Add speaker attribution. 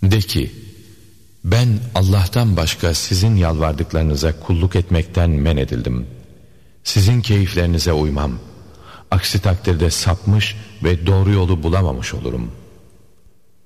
Speaker 1: De ki, ben Allah'tan başka sizin yalvardıklarınıza kulluk etmekten men edildim. Sizin keyiflerinize uymam. Aksi takdirde sapmış ve doğru yolu bulamamış olurum.